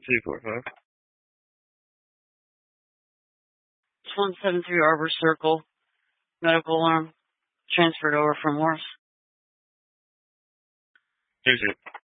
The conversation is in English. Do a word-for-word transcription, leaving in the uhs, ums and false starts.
two four five. It's one seven three Arbor Circle. Medical alarm. Transferred over from Morse. Here's it.